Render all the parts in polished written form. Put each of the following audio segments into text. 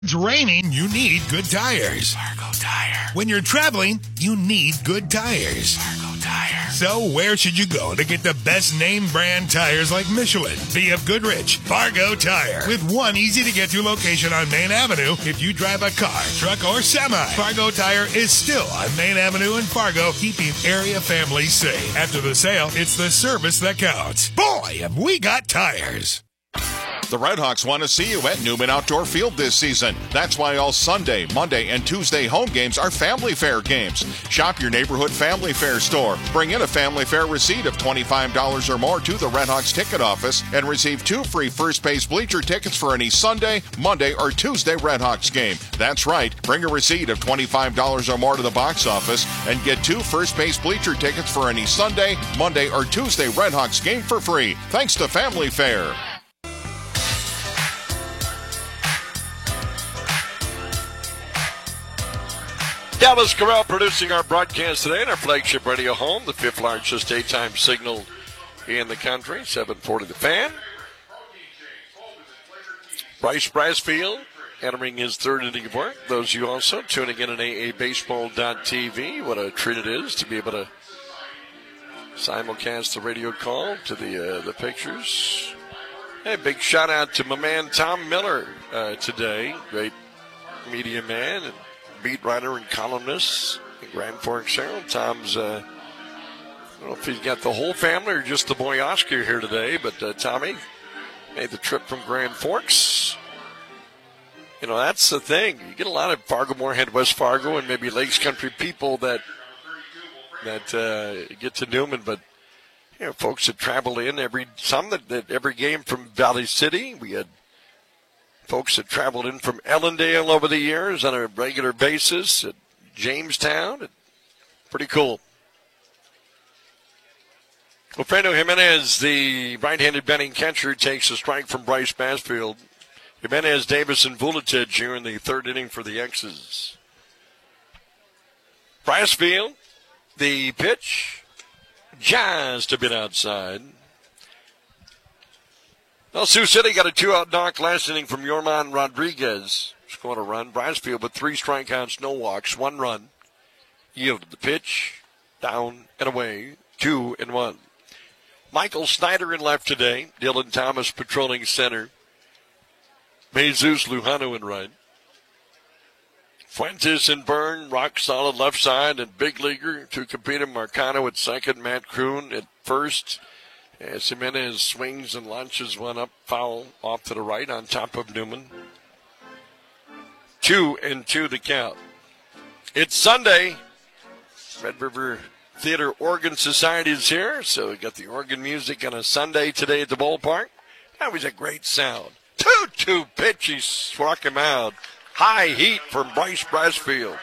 It's raining, you need good tires. Fargo Tire. When you're traveling, you need good tires. Fargo Tire. So where should you go to get the best name brand tires like Michelin, BF Goodrich, Fargo Tire? With one easy-to-get-to location on Main Avenue if you drive a car, truck, or semi. Fargo Tire is still on Main Avenue in Fargo, keeping area families safe. After the sale, it's the service that counts. Boy, have we got tires. The Redhawks want to see you at Newman Outdoor Field this season. That's why all Sunday, Monday, and Tuesday home games are Family Fair games. Shop your neighborhood Family Fair store. Bring in a Family Fair receipt of $25 or more to the Redhawks ticket office and receive 2 free first base bleacher tickets for any Sunday, Monday, or Tuesday Redhawks game. That's right. Bring a receipt of $25 or more to the box office and get 2 first base bleacher tickets for any Sunday, Monday, or Tuesday Redhawks game for free. Thanks to Family Fair. Dallas Corral producing our broadcast today in our flagship radio home, the 5th largest daytime signal in the country, 740 The Fan. Bryce Brasfield entering his 3rd inning of work. Those of you also tuning in on AABaseball.tv, what a treat it is to be able to simulcast the radio call to the pictures. Hey, big shout out to my man Tom Miller today, great media man and beat writer and columnist in Grand Forks Herald. Tom's, I don't know if he's got the whole family or just the boy Oscar here today, but Tommy made the trip from Grand Forks. You know, that's the thing. You get a lot of Fargo, Moorhead, West Fargo, and maybe Lakes Country people that get to Newman, but you know, folks that travel in every game from Valley City. We had folks that traveled in from Ellendale over the years on a regular basis at Jamestown. Pretty cool. Wilfredo Jimenez, the right-handed batting catcher, takes a strike from Bryce Brasfield. Jimenez, Davis, and Vuletic here in the 3rd inning for the X's. Brasfield, the pitch, just a bit outside. Well, Sioux City got a 2-out knock last inning from Yorman Rodriguez. Scored a run. Brasfield with 3 strikeouts, no walks, 1 run. Yielded the pitch. Down and away. 2-1. Michael Snyder in left today. Dylan Thomas patrolling center. Jesus Lujano in right. Fuentes and Byrne, rock solid left side, and big leaguer to compete in Marcano at second. Matt Kroon at first. As Jimenez swings and launches one up, foul off to the right on top of Newman. 2-2 the count. It's Sunday. Red River Theater Organ Society is here, so we got the organ music on a Sunday today at the ballpark. That was a great sound. 2-2 pitch, he struck him out. High heat from Bryce Brasfield.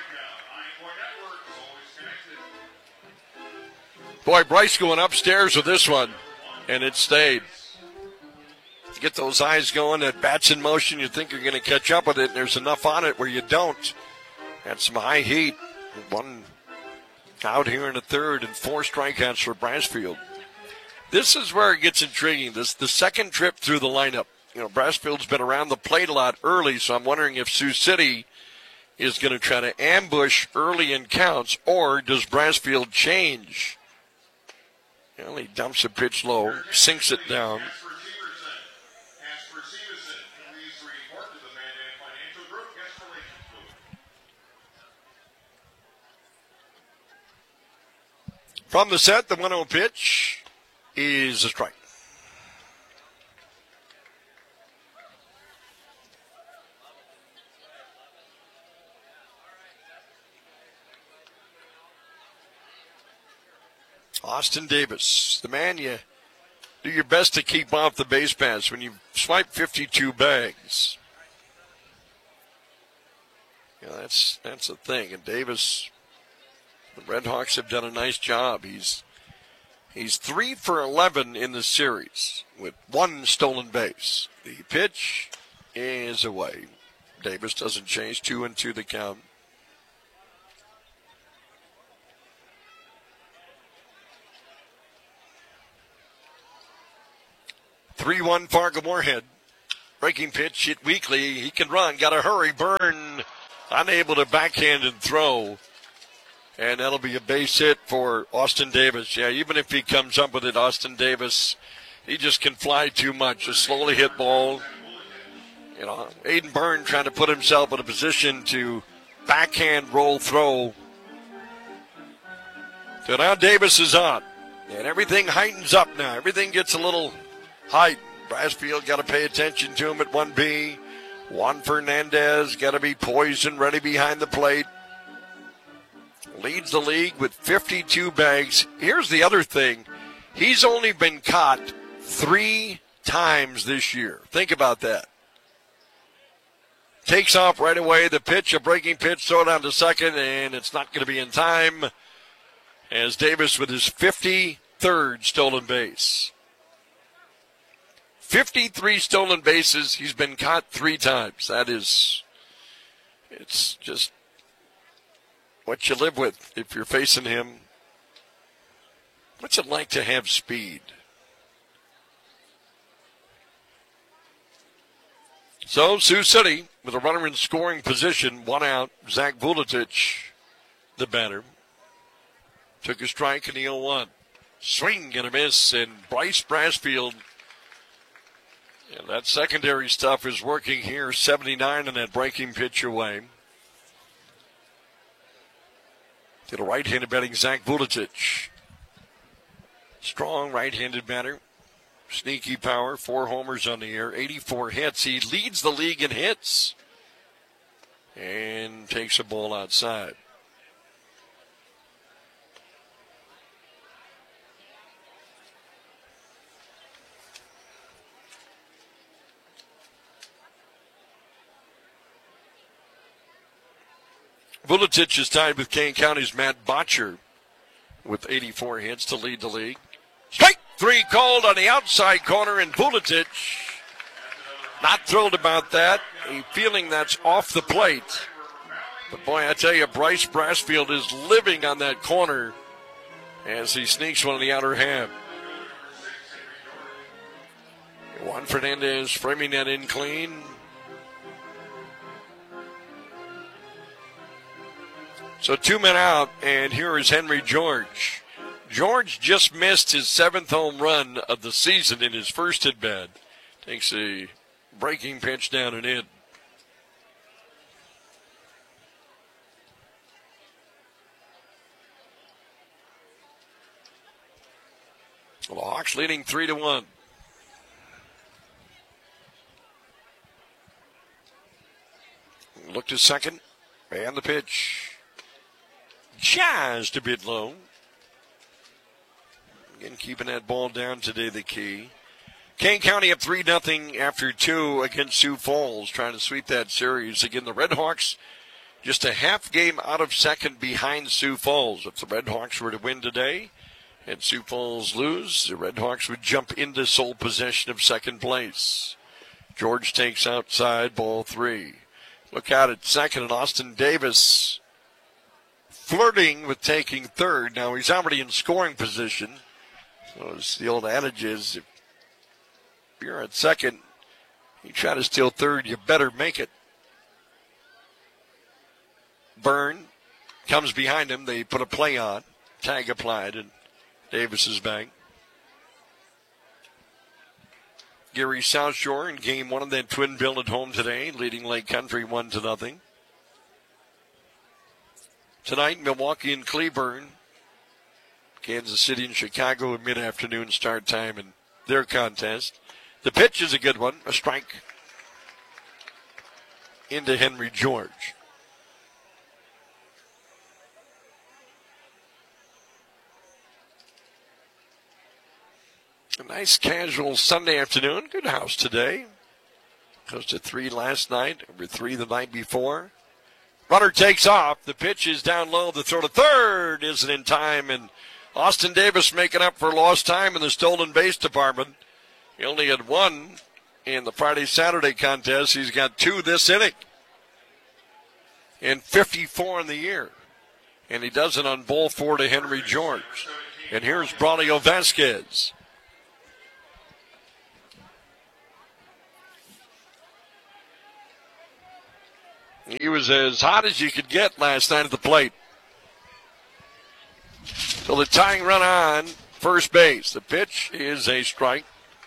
Boy, Bryce going upstairs with this one. And it stayed. To get those eyes going, that bat's in motion, you think you're going to catch up with it, and there's enough on it where you don't. Had some high heat. 1 out here in the 3rd and 4 strikeouts for Brasfield. This is where it gets intriguing. This the second trip through the lineup. You know, Brasfield's been around the plate a lot early, so I'm wondering if Sioux City is going to try to ambush early in counts, or does Brasfield change? Well, he dumps a pitch low, sinks it down. From the set, the 1-0 pitch is a strike. Austin Davis, the man you do your best to keep off the base pass when you swipe 52 bags. Yeah, that's a thing. And Davis, the Redhawks have done a nice job. He's 3 for 11 in the series with 1 stolen base. The pitch is away. Davis doesn't change. 2-2 the count. 3-1 Fargo Moorhead. Breaking pitch hit weakly. He can run. Got to hurry. Byrne unable to backhand and throw. And that'll be a base hit for Austin Davis. Yeah, even if he comes up with it, Austin Davis, he just can fly too much. A slowly hit ball. You know, Aiden Byrne trying to put himself in a position to backhand roll throw. So now Davis is on. And everything heightens up now. Everything gets a little height. Brassfield got to pay attention to him at 1B. Juan Fernandez got to be poised and ready behind the plate. Leads the league with 52 bags. Here's the other thing. He's only been caught 3 times this year. Think about that. Takes off right away. The pitch, a breaking pitch, throw down to second, and it's not going to be in time. As Davis with his 53rd stolen base. 53 stolen bases. He's been caught 3 times. It's just what you live with if you're facing him. What's it like to have speed? So, Sioux City with a runner in scoring position, 1 out. Zach Vuletic, the batter. Took a strike in the 0-1. Swing and a miss, and Bryce Brassfield. And that secondary stuff is working here. 79 in that breaking pitch away. To the right-handed batting Zach Vuletic. Strong right-handed batter. Sneaky power. 4 homers on the year. 84 hits. He leads the league in hits. And takes a ball outside. Vuletic is tied with Kane County's Matt Botcher with 84 hits to lead the league. Strike 3 called on the outside corner, and Vuletic not thrilled about that. A feeling that's off the plate. But boy, I tell you, Bryce Brassfield is living on that corner as he sneaks one in the outer half. Juan Fernandez framing that in clean. So 2 men out, and here is Henry George. George just missed his 7th home run of the season in his first at-bat. Takes a breaking pitch down and in. Well, the Hawks leading 3-1. Look to second, and the pitch. Just a bit low. Again, keeping that ball down today, the key. Kane County up 3-0 after 2 against Sioux Falls, trying to sweep that series. Again, the Red Hawks just a half game out of second behind Sioux Falls. If the Red Hawks were to win today and Sioux Falls lose, the Red Hawks would jump into sole possession of second place. George takes outside, ball 3. Look out at second, and Austin Davis flirting with taking third. Now he's already in scoring position. So as the old adage is, if you're at second, you try to steal third, you better make it. Byrne comes behind him. They put a play on. Tag applied, and Davis is back. Gary South Shore in game 1 of that twin bill at home today, leading Lake Country 1-0. Tonight, Milwaukee and Cleburne. Kansas City and Chicago at mid-afternoon start time in their contest. The pitch is a good one. A strike into Henry George. A nice casual Sunday afternoon. Good house today. Close to 3 last night. Over 3 the night before. Runner takes off. The pitch is down low. The throw to third isn't in time. And Austin Davis making up for lost time in the stolen base department. He only had 1 in the Friday-Saturday contest. He's got 2 this inning. And 54 in the year. And he does it on ball 4 to Henry George. And here's Braulio Vasquez. He was as hot as you could get last night at the plate. So the tying run on first base. The pitch is a strike.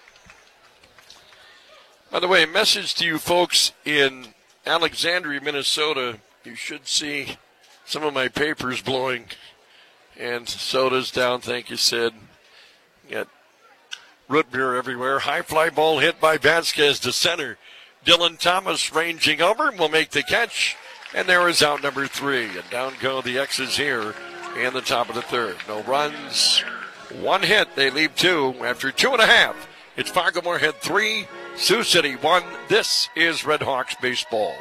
By the way, a message to you folks in Alexandria, Minnesota. You should see some of my papers blowing. And soda's down, thank you, Sid. Got root beer everywhere. High fly ball hit by Vasquez to center. Dylan Thomas ranging over will make the catch. And there is out number 3. And down go the X's here in the top of the third. No runs, 1 hit. They leave 2 after 2.5. It's Fargo-Moorhead 3, Sioux City 1. This is Red Hawks baseball.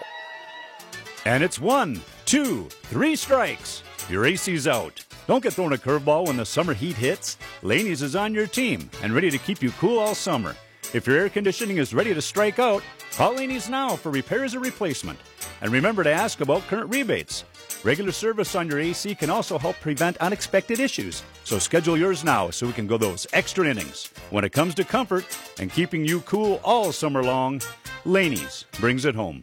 And it's 1, 2, 3 strikes. Your AC's out. Don't get thrown a curveball when the summer heat hits. Laney's is on your team and ready to keep you cool all summer. If your air conditioning is ready to strike out, call Laney's now for repairs or replacement. And remember to ask about current rebates. Regular service on your AC can also help prevent unexpected issues. So schedule yours now so we can go those extra innings. When it comes to comfort and keeping you cool all summer long, Laney's brings it home.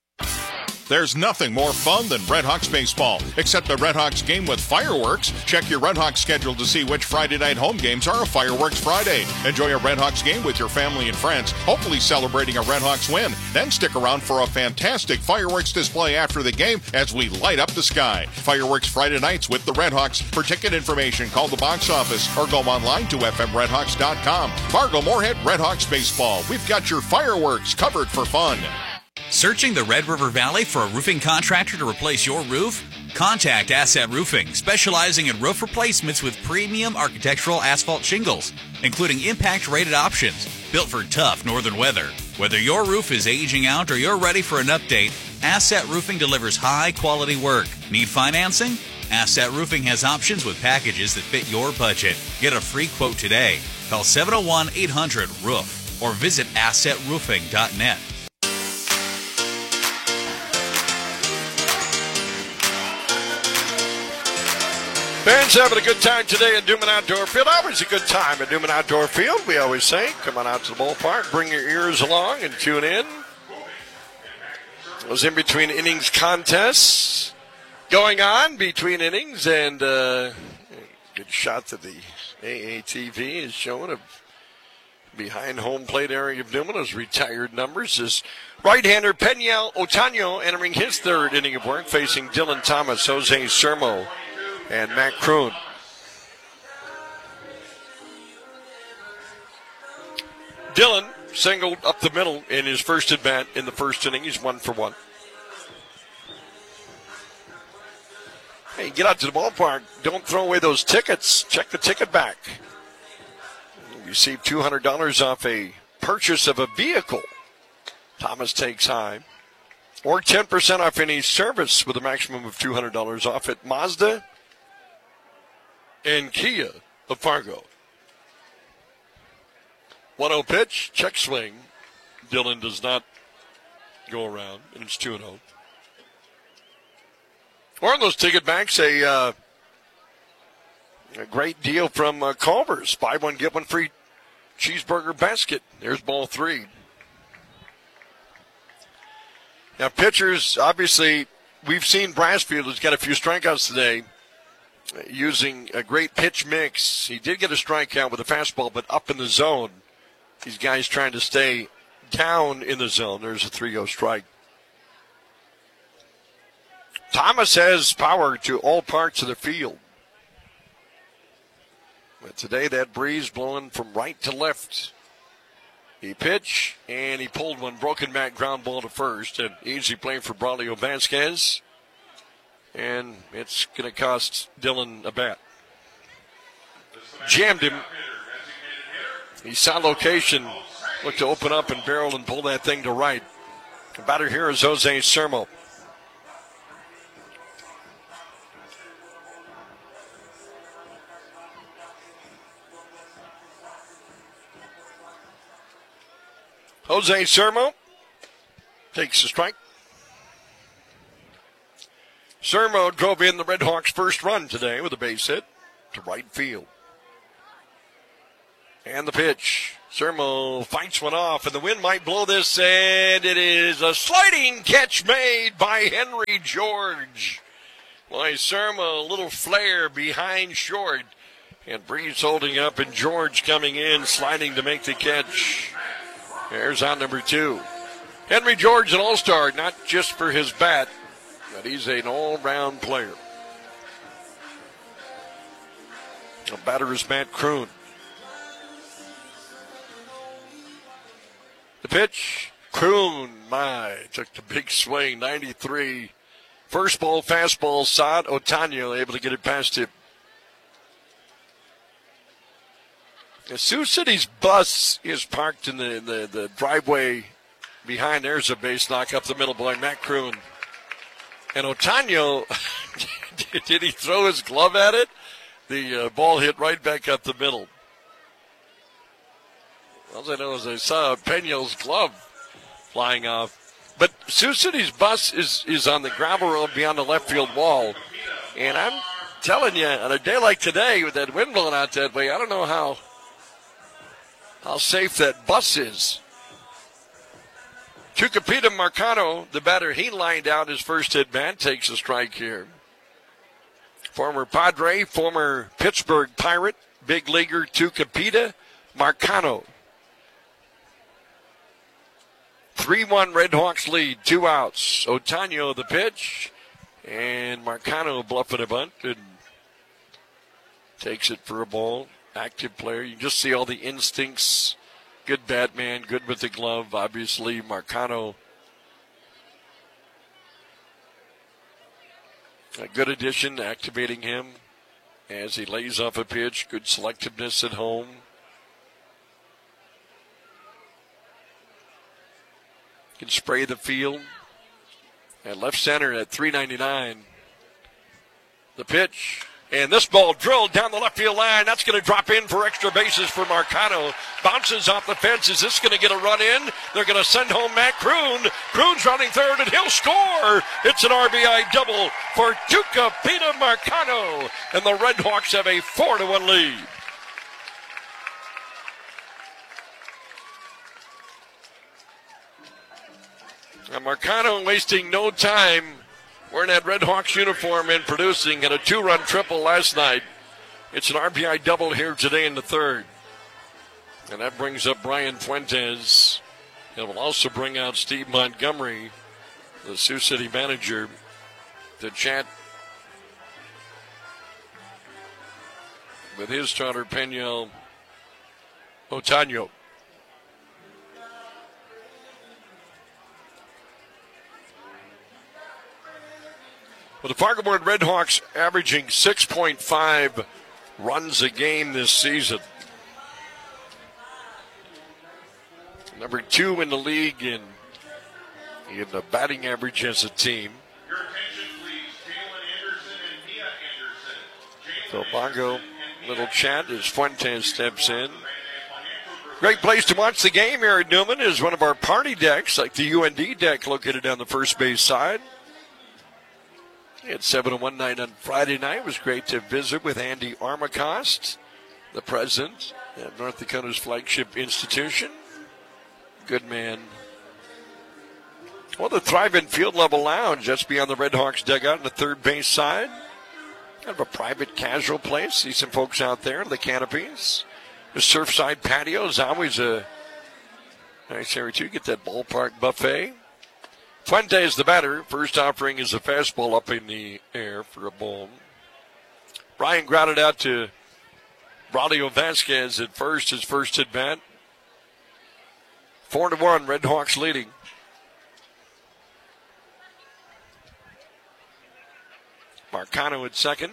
There's nothing more fun than Red Hawks baseball, except the Red Hawks game with fireworks. Check your Red Hawks schedule to see which Friday night home games are a Fireworks Friday. Enjoy a Red Hawks game with your family and friends, hopefully celebrating a Red Hawks win. Then stick around for a fantastic fireworks display after the game as we light up the sky. Fireworks Friday nights with the Red Hawks. For ticket information, call the box office or go online to fmredhawks.com. Fargo-Moorhead Red Hawks baseball. We've got your fireworks covered for fun. Searching the Red River Valley for a roofing contractor to replace your roof? Contact Asset Roofing, specializing in roof replacements with premium architectural asphalt shingles, including impact-rated options, built for tough northern weather. Whether your roof is aging out or you're ready for an update, Asset Roofing delivers high-quality work. Need financing? Asset Roofing has options with packages that fit your budget. Get a free quote today. Call 701-800-ROOF or visit assetroofing.net. Fans having a good time today at Newman Outdoor Field. Always a good time at Newman Outdoor Field. We always say, come on out to the ballpark, bring your ears along and tune in. Those in between innings contests going on between innings, and good shot that the AATV is showing of behind home plate area of Newman. Those retired numbers is right-hander Peniel Otaño entering his third inning of work, facing Dylan Thomas, Jose Sermo, and Matt Kroon. Dylan singled up the middle in his first at-bat in the first inning. He's 1 for 1. Hey, get out to the ballpark. Don't throw away those tickets. Check the ticket back. You receive $200 off a purchase of a vehicle. Thomas takes high. Or 10% off any service with a maximum of $200 off at Mazda and Kia of Fargo. 1-0 pitch, check swing. Dylan does not go around, and it's 2-0. Or on those ticket backs, a great deal from Culver's. Buy one, get one free cheeseburger basket. There's ball 3. Now, pitchers, obviously, we've seen Brassfield has got a few strikeouts today, using a great pitch mix. He did get a strikeout with a fastball, but up in the zone. These guys trying to stay down in the zone. There's a 3-0 strike. Thomas has power to all parts of the field. But today that breeze blowing from right to left. He pitched, and he pulled one broken back ground ball to first. An easy play for Braulio Vasquez. And it's going to cost Dylan a bat. Jammed him. He saw location, looked to open up and barrel and pull that thing to right. The batter here is Jose Sermo. Jose Sermo takes the strike. Sermo drove in the Red Hawks' first run today with a base hit to right field. And the pitch. Sermo fights one off, and the wind might blow this, and it is a sliding catch made by Henry George. Boy, Sermo, a little flare behind short, and Breeze holding up, and George coming in, sliding to make the catch. There's on number 2. Henry George, an all-star, not just for his bat, but he's an all-round player. The batter is Matt Kroon. The pitch, Kroon, took the big swing, 93. First ball, fastball, Saad Otaño able to get it past him. The Sioux City's bus is parked in the driveway behind. There's a base knock up the middle, boy, Matt Kroon. And Otaño, did he throw his glove at it? The ball hit right back up the middle. All I know is I saw Peña's glove flying off. But Sioux City's bus is on the gravel road beyond the left field wall. And I'm telling you, on a day like today with that wind blowing out that way, I don't know how safe that bus is. Tucupita Marcano, the batter, he lined out his first at bat, takes a strike here. Former Padre, former Pittsburgh Pirate, big leaguer Tucupita Marcano. 3-1 Red Hawks lead, 2 outs. Otaño the pitch, and Marcano bluffing a bunt and takes it for a ball. Active player. You can just see all the instincts. Good bat man, good with the glove. Obviously, Marcano, a good addition, activating him as he lays off a pitch. Good selectiveness at home. Can spray the field. At left center at 399. The pitch. And this ball drilled down the left field line. That's going to drop in for extra bases for Marcano. Bounces off the fence. Is this going to get a run in? They're going to send home Matt Kroon. Kroon's running third, and he'll score. It's an RBI double for Tucupita Marcano. And the Red Hawks have a 4-1 lead. And Marcano wasting no time wearing that Red Hawks uniform and producing at a 2-run triple last night. It's an RBI double here today in the third. And that brings up Brian Fuentes. It will also bring out Steve Montgomery, the Sioux City manager, to chat with his starter, Peña Otaño. Well, the Fargo Red Hawks averaging 6.5 runs a game this season. Number 2 in the league in the batting average as a team. Your attention, please. Jalen Anderson and Mia Anderson. So Bongo, little chat as Fuentes steps in. Great place to watch the game here at Newman is one of our party decks, like the UND deck located on the first base side. At 7-1 night on Friday night, it was great to visit with Andy Armacost, the president at North Dakota's flagship institution. Good man. Well, the Thrivent Field Level Lounge, that's beyond the Red Hawks dugout on the third base side. Kind of a private, casual place. See some folks out there in the canopies. The Surfside patio is always a nice area, too. Get that ballpark buffet. Fuentes, the batter. First offering is a fastball up in the air for a ball. Brian grounded out to Braulio Vasquez at first, his first at bat. 4-1, Red Hawks leading. Marcano at second.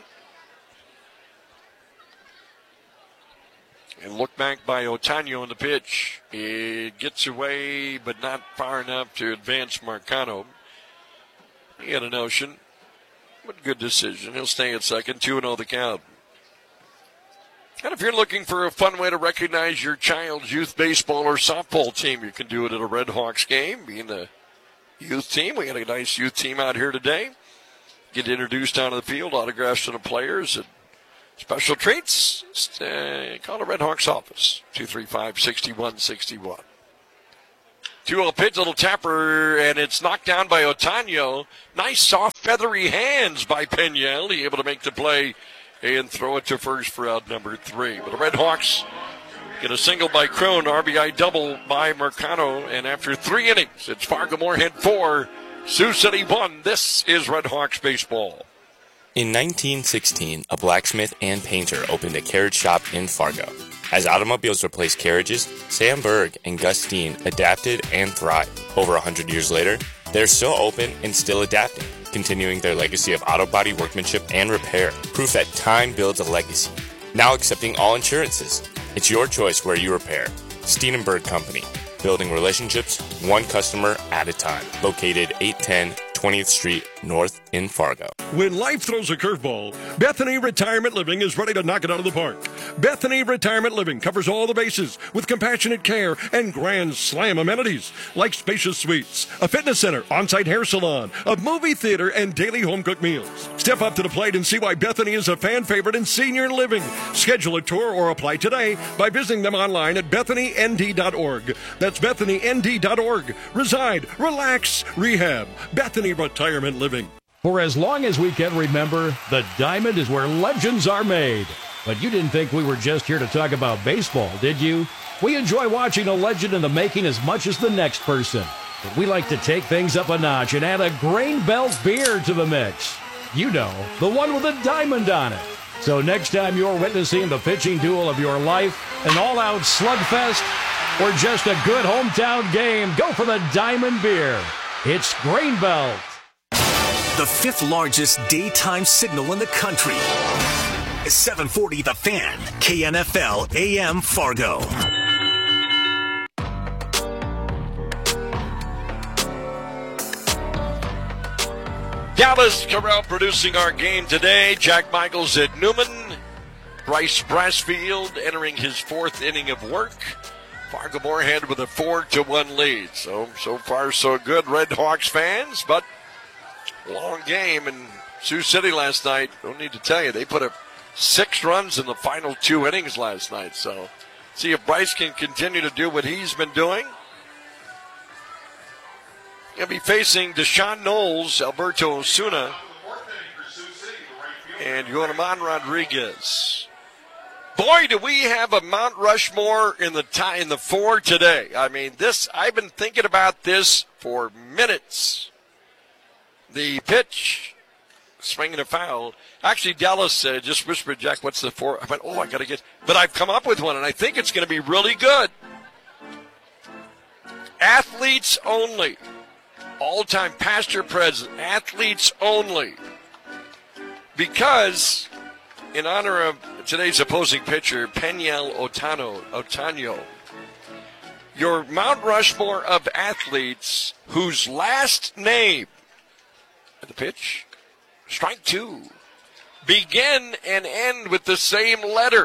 And look back by Otaño on the pitch. It gets away, but not far enough to advance Marcano. He had a notion, but good decision. He'll stay at second, 2-0 the count. And if you're looking for a fun way to recognize your child's youth baseball or softball team, you can do it at a Red Hawks game. Being the youth team, we got a nice youth team out here today. Get introduced onto the field, autographs to the players, and Special treats, call the Red Hawks office, 235-6161. 2-0 pitch, little tapper, and it's knocked down by Otano. Nice, soft, feathery hands by Peniel. He able to make the play and throw it to first for out number 3. But the Red Hawks get a single by Crone, RBI double by Mercado, and after 3 innings, it's Fargo-Moorhead 4, Sioux City 1. This is Red Hawks baseball. In 1916, a blacksmith and painter opened a carriage shop in Fargo. As automobiles replaced carriages, Sam Berg and Gus Steen adapted and thrived. Over 100 years later, they're still open and still adapting, continuing their legacy of auto body workmanship and repair. Proof that time builds a legacy. Now accepting all insurances. It's your choice where you repair. Steen and Berg Company. Building relationships, one customer at a time. Located 810 20th Street North in Fargo. When life throws a curveball, Bethany Retirement Living is ready to knock it out of the park. Bethany Retirement Living covers all the bases with compassionate care and grand slam amenities like spacious suites, a fitness center, on-site hair salon, a movie theater, and daily home-cooked meals. Step up to the plate and see why Bethany is a fan favorite in senior living. Schedule a tour or apply today by visiting them online at BethanyND.org. That's BethanyND.org. Reside, relax, rehab. Bethany Retirement Living. For as long as we can remember, the Diamond is where legends are made. But you didn't think we were just here to talk about baseball, did you? We enjoy watching a legend in the making as much as the next person. But we like to take things up a notch and add a Grain Belt beer to the mix. You know, the one with a diamond on it. So next time you're witnessing the pitching duel of your life, an all-out slugfest, or just a good hometown game, go for the Diamond beer. It's Grain Belt. The 5th largest daytime signal in the country. 740 The Fan, KNFL AM Fargo. Dallas Corral producing our game today. Jack Michaels at Newman. Bryce Brassfield entering his 4th inning of work. Fargo-Moorhead with a 4-1 lead. So far so good, Red Hawks fans, but long game in Sioux City last night. Don't need to tell you, they put up 6 runs in the final 2 innings last night. So see if Bryce can continue to do what he's been doing. Going to be facing Deshaun Knowles, Alberto Osuna, and Yonaman Rodriguez. Boy, do we have a Mount Rushmore in the 4 today. I mean, I've been thinking about this for minutes. The pitch, swinging a foul. Actually, Dallas just whispered, Jack, what's the 4? I went, I got to get. But I've come up with one, and I think it's going to be really good. Athletes only. All-time past or present. Athletes only. Because, in honor of today's opposing pitcher, Peniel Otano, your Mount Rushmore of athletes whose last name, at the pitch, strike 2, begin and end with the same letter.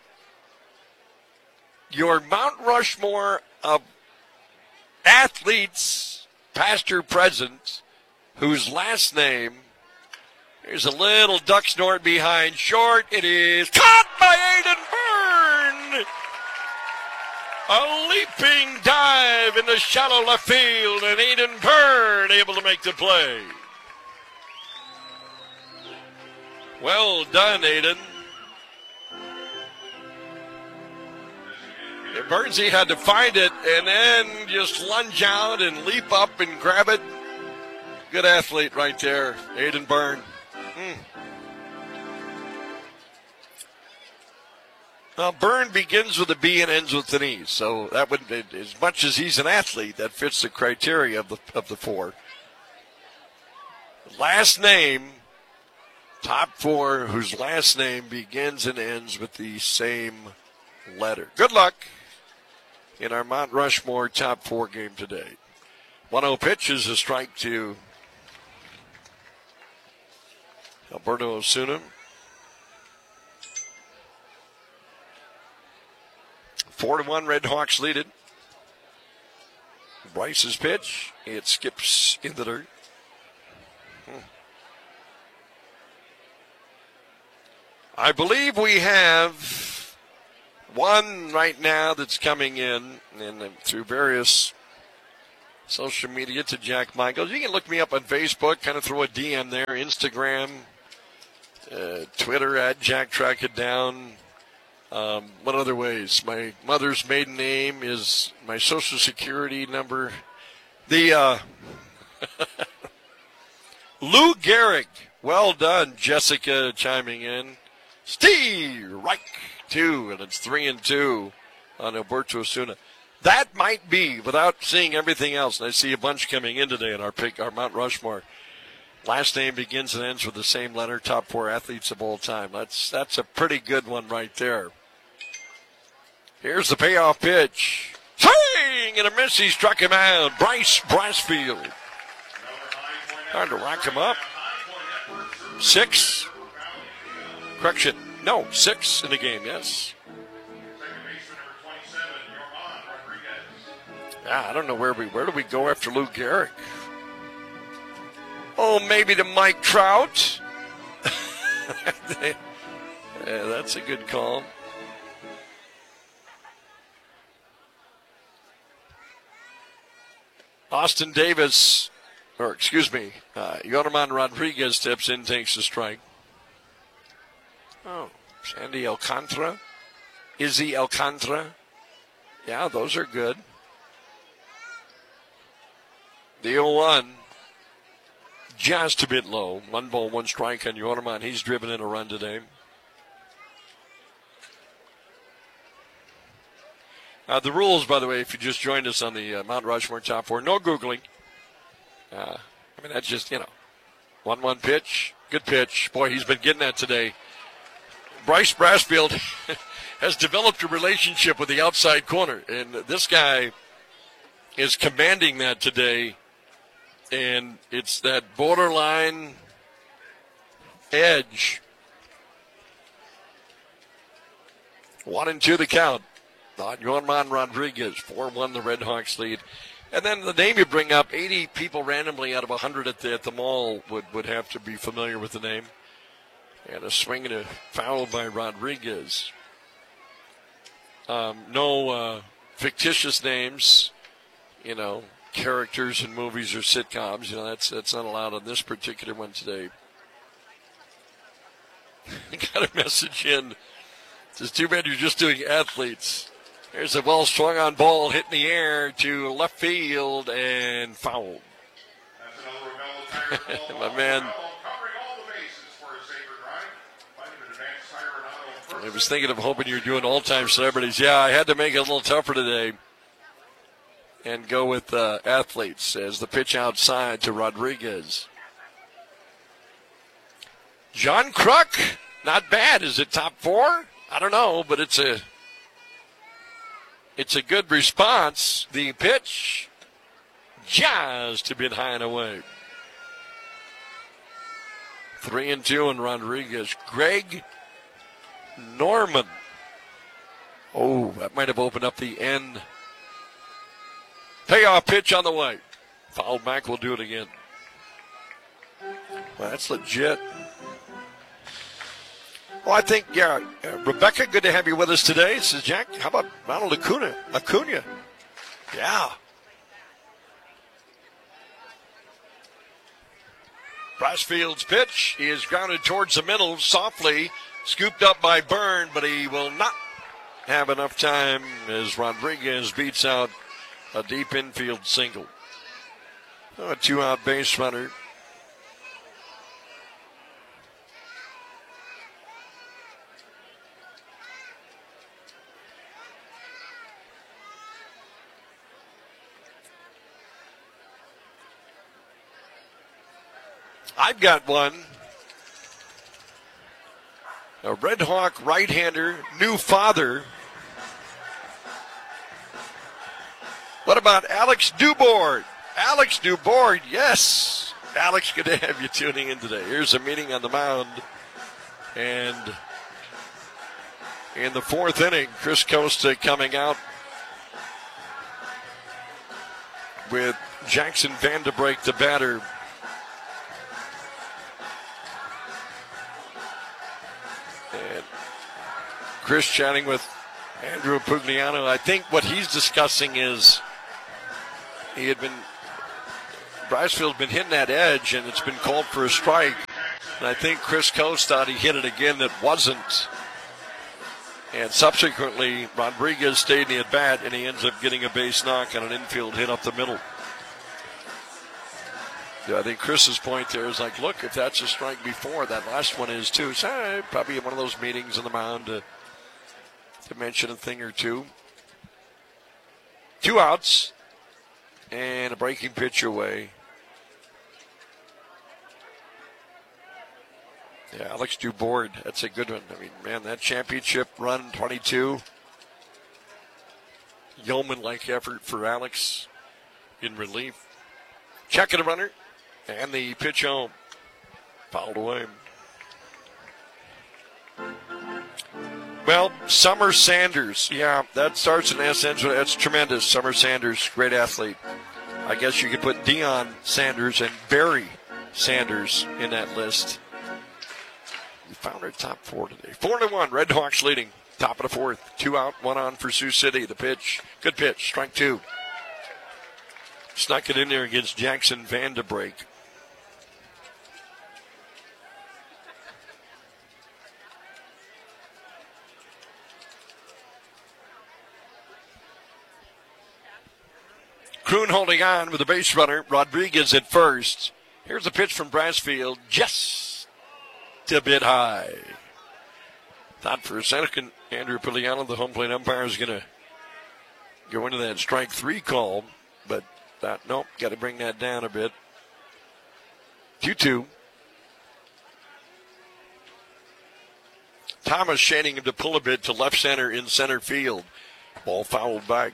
Your Mount Rushmore of athletes, past or present, whose last name, there's a little duck snort behind short. It is caught by Aiden Byrne. A leaping dive in the shallow left field, and Aiden Byrne able to make the play. Well done, Aiden. Burnsy had to find it and then just lunge out and leap up and grab it. Good athlete right there, Aiden Byrne. Now, Byrne begins with a B and ends with an E, so that would, as much as he's an athlete, that fits the criteria of the 4. Last name, top 4, whose last name begins and ends with the same letter. Good luck in our Mount Rushmore top 4 game today. 1-0 pitch is a strike to Alberto Osuna. 4-1 Red Hawks lead it. Bryce's pitch. It skips in the dirt. I believe we have one right now that's coming in and through various social media to Jack Michaels. You can look me up on Facebook, kind of throw a DM there, Instagram, Twitter at Jack Track It Down. What other ways? My mother's maiden name is my social security number. The Lou Gehrig. Well done, Jessica chiming in. Steve Reich, 2, and it's 3-2 on Alberto Osuna. That might be, without seeing everything else, and I see a bunch coming in today in our Mount Rushmore. Last name begins and ends with the same letter, top 4 athletes of all time. That's a pretty good one right there. Here's the payoff pitch. Swing and a miss. He struck him out. Bryce Brasfield. Hard to rack him up. 6. Correction. No, 6 in the game, yes. I don't know where do we go after Lou Gehrig? Oh, maybe to Mike Trout. Yeah, that's a good call. Austin Davis, Yorman Rodriguez steps in, takes a strike. Oh, Sandy Alcantara, Izzy Alcantara. Yeah, those are good. The 0-1, just a bit low. 1 ball, 1 strike on Yorman. He's driven in a run today. The rules, by the way, if you just joined us on the Mount Rushmore Top 4, no Googling. That's just, 1-1 pitch, good pitch. Boy, he's been getting that today. Bryce Brasfield has developed a relationship with the outside corner, and this guy is commanding that today, and it's that borderline edge. 1-2 the count. Yorman Rodriguez, 4-1 the Red Hawks lead. And then the name you bring up, 80 people randomly out of 100 at the mall would have to be familiar with the name. And a swing and a foul by Rodriguez. No fictitious names, characters in movies or sitcoms. That's not allowed on this particular one today. I got a message in. It's too bad you're just doing athletes. There's a well swung on ball hit in the air to left field and fouled. My man. I was thinking of hoping you were doing all-time celebrities. Yeah, I had to make it a little tougher today and go with athletes as the pitch outside to Rodriguez. John Kruk, not bad. Is it top 4? I don't know, but it's a good response. The pitch just a bit high and away. 3-2 and Rodriguez. Greg Norman. Oh, that might have opened up the end. Payoff pitch on the way. Foul back, will do it again. Well, that's legit. Well, I think, Rebecca, good to have you with us today. Says, Jack, how about Ronald Acuna? Yeah. Brasfield's pitch is grounded towards the middle, softly scooped up by Byrne, but he will not have enough time as Rodriguez beats out a deep infield single. A 2-out base runner. I've got one. A Red Hawk right-hander, new father. What about Alex Dubord? Alex Dubord, yes. Alex, good to have you tuning in today. Here's a meeting on the mound. And in the 4th inning, Chris Costa coming out with Jackson Vanderbrake, the batter. And Chris chatting with Andrew Pugliano. I think what he's discussing is Bricefield's been hitting that edge, and it's been called for a strike. And I think Chris Coase thought he hit it again that wasn't. And subsequently, Rodriguez stayed in the at-bat, and he ends up getting a base knock on an infield hit up the middle. Yeah, I think Chris's point there is like, look, if that's a strike before, that last one is too. So probably one of those meetings on the mound to mention a thing or two. 2 outs and a breaking pitch away. Yeah, Alex Dubourg, that's a good one. I mean, man, that championship run, 22. Yeoman-like effort for Alex in relief. Checking a runner, and the pitch home. Fouled away. Well, Summer Sanders. Yeah, that starts in SN. That's tremendous. Summer Sanders, great athlete. I guess you could put Deion Sanders and Barry Sanders in that list. We found our top 4 today. 4-1, Red Hawks leading. Top of the 4th. 2 out, 1 on for Sioux City. The pitch, good pitch, strike 2. Snuck it in there against Jackson Vanderbrake. Kroon holding on with the base runner. Rodriguez at first. Here's a pitch from Brasfield. Just a bit high. Thought for a second, Andrew Pugliano, the home plate umpire, is going to go into that strike 3 call, but nope, got to bring that down a bit. 2-2. Thomas shading him to pull a bit to left center in center field. Ball fouled back.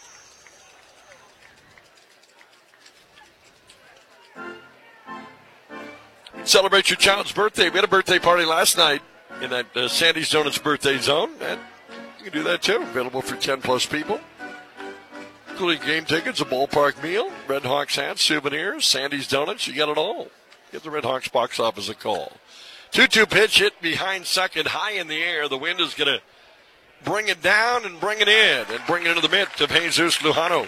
Celebrate your child's birthday. We had a birthday party last night in that Sandy's Donuts birthday zone. And you can do that too. Available for 10-plus people. Including game tickets, a ballpark meal, Red Hawks hats, souvenirs, Sandy's Donuts. You got it all. Give the Red Hawks box office a call. 2-2 pitch hit behind second, high in the air. The wind is going to bring it down and bring it in and bring it into the mitt of Jesus Lujano.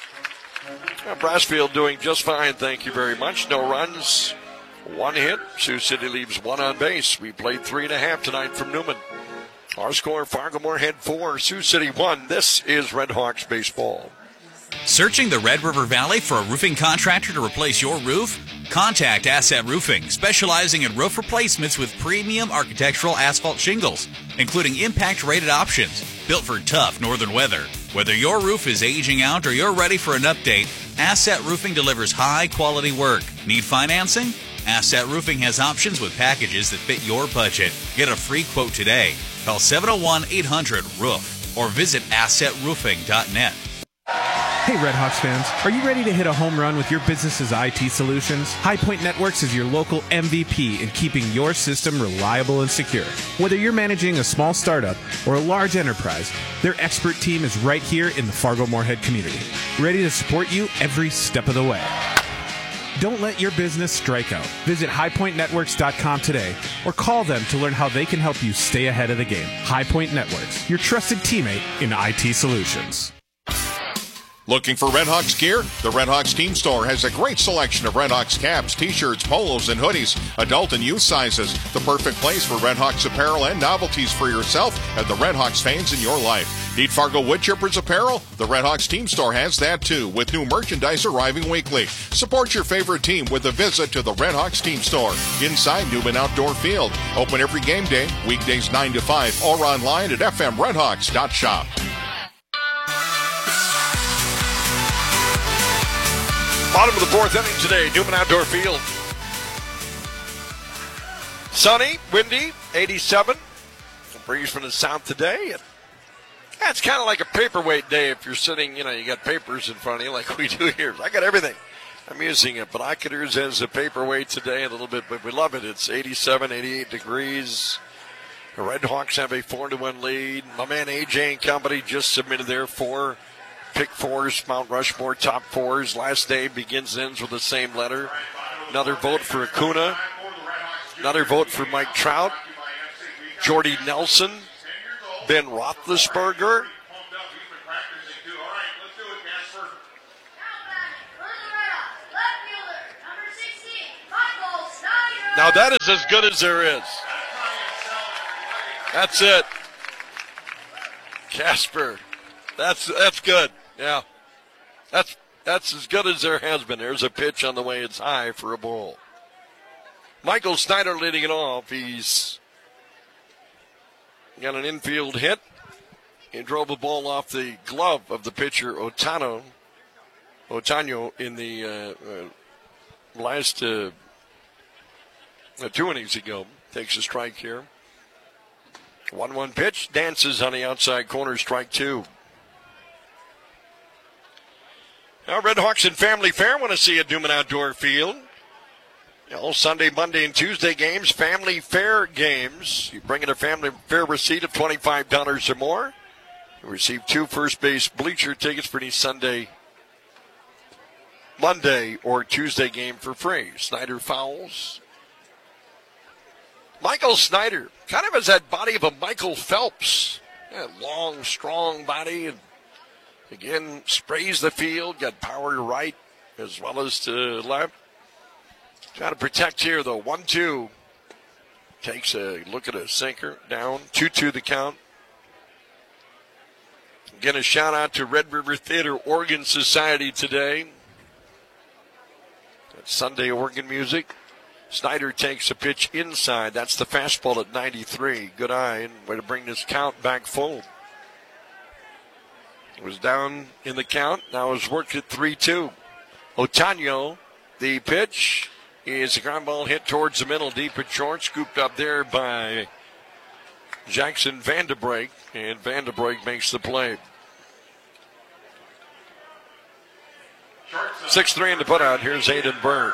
Brasfield doing just fine, thank you very much. No runs. 1 hit. Sioux City leaves 1 on base. We played 3.5 tonight from Newman. Our score, Fargo Moorhead 4, Sioux City 1. This is Red Hawks baseball. Searching the Red River Valley for a roofing contractor to replace your roof? Contact Asset Roofing, specializing in roof replacements with premium architectural asphalt shingles, including impact-rated options, built for tough northern weather. Whether your roof is aging out or you're ready for an update, Asset Roofing delivers high-quality work. Need financing? Asset Roofing has options with packages that fit your budget. Get a free quote today. Call 701-800-ROOF or visit assetroofing.net. Hey Red Hawks fans, are you ready to hit a home run with your business's IT solutions? Highpoint Networks is your local MVP in keeping your system reliable and secure. Whether you're managing a small startup or a large enterprise, their expert team is right here in the Fargo-Moorhead community, ready to support you every step of the way. Don't let your business strike out. Visit highpointnetworks.com today or call them to learn how they can help you stay ahead of the game. Highpoint Networks, your trusted teammate in IT solutions. Looking for Red Hawks gear? The Red Hawks Team Store has a great selection of Red Hawks caps, t-shirts, polos, and hoodies, adult and youth sizes. The perfect place for Red Hawks apparel and novelties for yourself and the Red Hawks fans in your life. Need Fargo Woodchippers apparel? The Red Hawks Team Store has that too, with new merchandise arriving weekly. Support your favorite team with a visit to the Red Hawks Team Store inside Newman Outdoor Field. Open every game day, weekdays 9 to 5, or online at fmredhawks.shop. Bottom of the 4th inning today, Newman Outdoor Field. Sunny, windy, 87. A breeze from the south today. And it's kind of like a paperweight day if you're sitting, you got papers in front of you like we do here. I got everything. I'm using it, binoculars as a paperweight today a little bit, but we love it. It's 87, 88 degrees. The Red Hawks have a 4-1 lead. My man AJ and company just submitted their 4 pick 4s, Mount Rushmore top 4s. Last day begins and ends with the same letter. Another vote for Acuna. Another vote for Mike Trout. Jordy Nelson, Ben Roethlisberger. Now that is as good as there is. That's it. Casper. That's good. Yeah. That's as good as there has been. There's a pitch on the way. It's high for a ball. Michael Snyder leading it off. He's got an infield hit. He drove the ball off the glove of the pitcher Ohtani in the last 2 innings ago. Takes a strike here. 1-1 pitch. Dances on the outside corner. Strike 2. Now, Red Hawks and Family Fair want to see at Newman Outdoor Field. All Sunday, Monday, and Tuesday games, Family Fair games. You bring in a Family Fair receipt of $25 or more. You receive 2 first base bleacher tickets for any Sunday, Monday, or Tuesday game for free. Snyder fouls. Michael Snyder kind of has that body of a Michael Phelps. Yeah, long, strong body. And again, sprays the field. Got power to right as well as to left. Trying to protect here, though. 1-2. Takes a look at a sinker. Down. 2-2 the count. Again, a shout out to Red River Theater Organ Society today. That's Sunday organ music. Snyder takes a pitch inside. That's the fastball at 93. Good eye, and way to bring this count back full. It was down in the count. Now it's worked at 3-2. Ohtani, the pitch is a ground ball hit towards the middle, deep at short. Scooped up there by Jackson Vanderbrake, and Vanderbrake makes the play. 6-3 in the putout. Here's Aiden Byrne.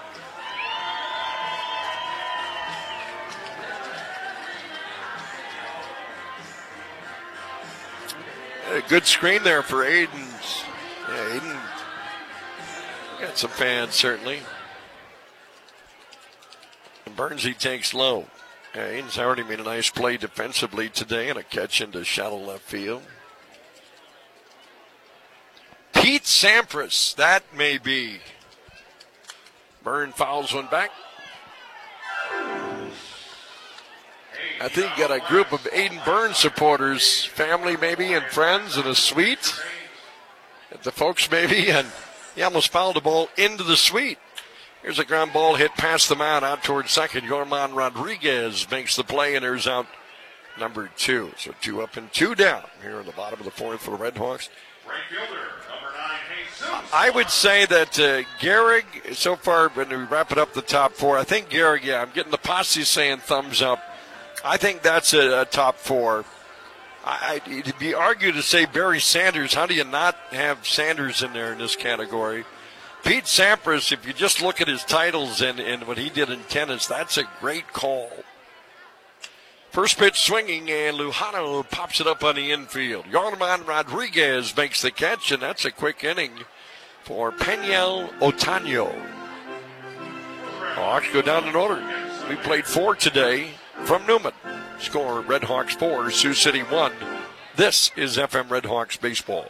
A good screen there for Aiden's. Yeah, Aiden got some fans, certainly. And Burns, he takes low. Yeah, Aiden's already made a nice play defensively today and a catch into shallow left field. Pete Sampras, that may be. Byrne fouls one back. I think you got a group of Aiden Byrne supporters, family maybe, and friends, and a suite at the folks maybe, and he almost fouled the ball into the suite. Here's a ground ball hit past the mound out towards second. Yorman Rodriguez makes the play, and there's out number 2. So 2 up and 2 down here in the bottom of the 4th for the Red Hawks. Right fielder, number 9, Jesus. I would say that Gehrig, so far, when we wrap it up the top 4, I think Gehrig, I'm getting the posse saying thumbs up. I think that's a top 4. It'd be argued to say Barry Sanders. How do you not have Sanders in there in this category? Pete Sampras, if you just look at his titles and what he did in tennis, that's a great call. First pitch swinging, and Lujano pops it up on the infield. Yorman Rodriguez makes the catch, and that's a quick inning for Peniel Ohtani. Hawks go down in order. We played 4 today from Newman. Score Red Hawks 4, Sioux City 1. This is FM Red Hawks Baseball.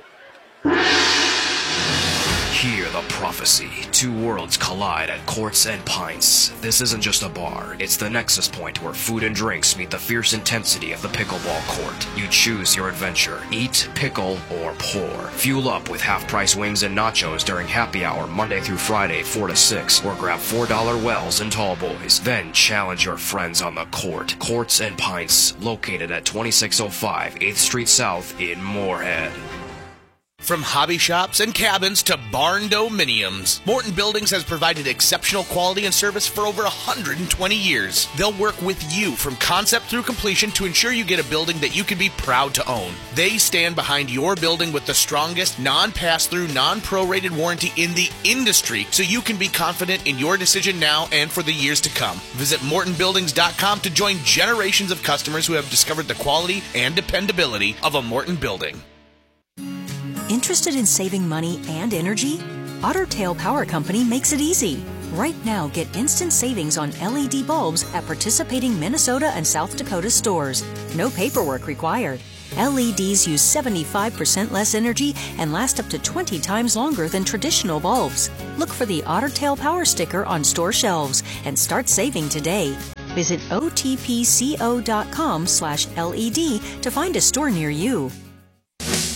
Hear the prophecy. 2 worlds collide at Courts and Pints. This isn't just a bar. It's the nexus point where food and drinks meet the fierce intensity of the pickleball court. You choose your adventure. Eat, pickle, or pour. Fuel up with half-price wings and nachos during happy hour Monday through Friday, 4 to 6. Or grab $4 Wells and Tall Boys. Then challenge your friends on the court. Courts and Pints, located at 2605 8th Street South in Moorhead. From hobby shops and cabins to barn dominiums, Morton Buildings has provided exceptional quality and service for over 120 years. They'll work with you from concept through completion to ensure you get a building that you can be proud to own. They stand behind your building with the strongest non-pass-through, non-prorated warranty in the industry, so you can be confident in your decision now and for the years to come. Visit MortonBuildings.com to join generations of customers who have discovered the quality and dependability of a Morton building. Interested in saving money and energy? Otter Tail Power Company makes it easy. Right now, get instant savings on LED bulbs at participating Minnesota and South Dakota stores. No paperwork required. LEDs use 75% less energy and last up to 20 times longer than traditional bulbs. Look for the Ottertail Power Sticker on store shelves and start saving today. Visit otpco.com/LED to find a store near you.